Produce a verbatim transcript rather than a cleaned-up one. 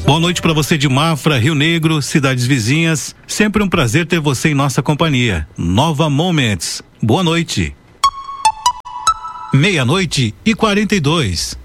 Boa noite para você de Mafra, Rio Negro, cidades vizinhas. Sempre um prazer ter você em nossa companhia. Nova Moments. Boa noite. Meia-noite e quarenta e dois.